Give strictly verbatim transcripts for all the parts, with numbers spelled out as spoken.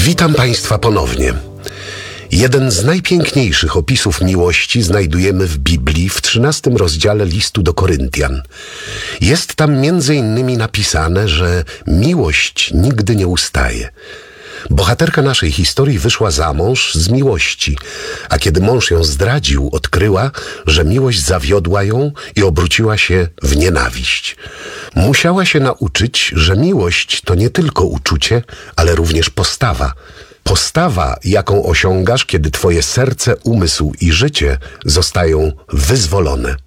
Witam Państwa ponownie. Jeden z najpiękniejszych opisów miłości znajdujemy w Biblii w trzynastym rozdziale listu do Koryntian. Jest tam między innymi napisane, że miłość nigdy nie ustaje. Bohaterka naszej historii wyszła za mąż z miłości, a kiedy mąż ją zdradził, odkryła, że miłość zawiodła ją i obróciła się w nienawiść. Musiała się nauczyć, że miłość to nie tylko uczucie, ale również postawa. Postawa, jaką osiągasz, kiedy twoje serce, umysł i życie zostają wyzwolone.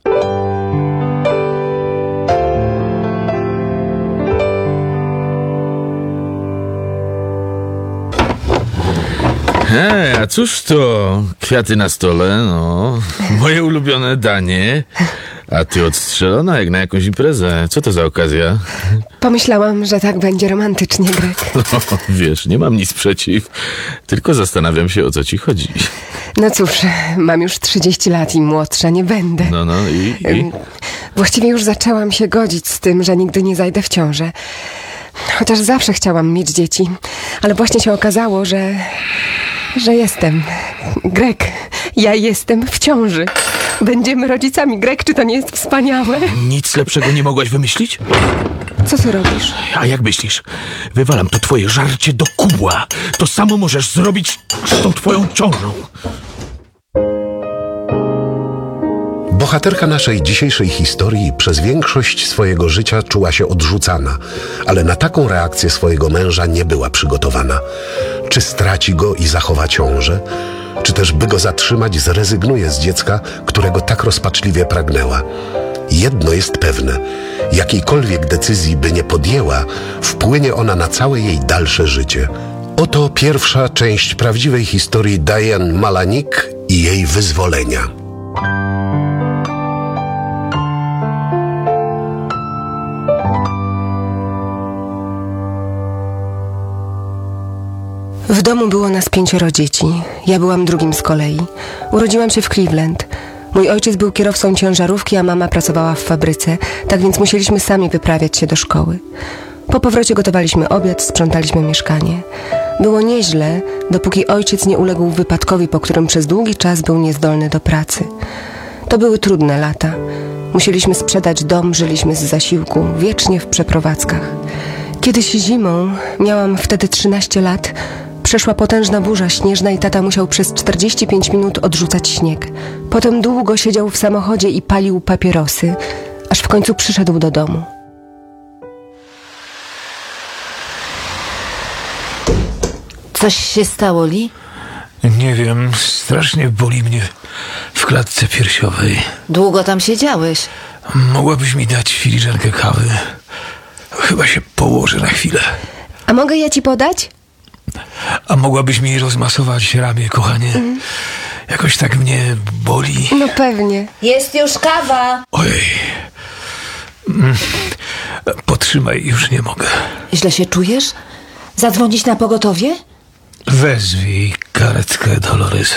Hej, a cóż to? Kwiaty na stole, no. Moje ulubione danie. A ty odstrzelona jak na jakąś imprezę. Co to za okazja? Pomyślałam, że tak będzie romantycznie, Greg. No, wiesz, nie mam nic przeciw. Tylko zastanawiam się, o co ci chodzi. No cóż, mam już trzydzieści lat i młodsza nie będę. No, no i, i? Właściwie już zaczęłam się godzić z tym, że nigdy nie zajdę w ciążę. Chociaż zawsze chciałam mieć dzieci. Ale właśnie się okazało, że... że jestem. Greg, ja jestem w ciąży. Będziemy rodzicami. Greg, czy to nie jest wspaniałe? Nic lepszego nie mogłaś wymyślić? Co ty robisz? A jak myślisz? Wywalam to twoje żarcie do kubła. To samo możesz zrobić z tą twoją ciążą. Bohaterka naszej dzisiejszej historii przez większość swojego życia czuła się odrzucana, ale na taką reakcję swojego męża nie była przygotowana. Czy straci go i zachowa ciążę? Czy też, by go zatrzymać, zrezygnuje z dziecka, którego tak rozpaczliwie pragnęła? Jedno jest pewne. Jakiejkolwiek decyzji by nie podjęła, wpłynie ona na całe jej dalsze życie. Oto pierwsza część prawdziwej historii Diane Malanik i jej wyzwolenia. W domu było nas pięcioro dzieci. Ja byłam drugim z kolei. Urodziłam się w Cleveland. Mój ojciec był kierowcą ciężarówki, a mama pracowała w fabryce, tak więc musieliśmy sami wyprawiać się do szkoły. Po powrocie gotowaliśmy obiad, sprzątaliśmy mieszkanie. Było nieźle, dopóki ojciec nie uległ wypadkowi, po którym przez długi czas był niezdolny do pracy. To były trudne lata. Musieliśmy sprzedać dom, żyliśmy z zasiłku, wiecznie w przeprowadzkach. Kiedyś zimą, miałam wtedy trzynaście lat, przeszła potężna burza śnieżna i tata musiał przez czterdzieści pięć minut odrzucać śnieg. Potem długo siedział w samochodzie i palił papierosy, aż w końcu przyszedł do domu. Coś się stało, Li? Nie wiem, strasznie boli mnie w klatce piersiowej. Długo tam siedziałeś? Mogłabyś mi dać filiżankę kawy? Chyba się położę na chwilę. A mogę ja ci podać? A mogłabyś mi rozmasować ramię, kochanie? Mm. Jakoś tak mnie boli. No pewnie. Jest już kawa. Ojej. Mm. Potrzymaj, już nie mogę. Źle się czujesz? Zadzwonić na pogotowie? Wezwij karetkę, Dolores.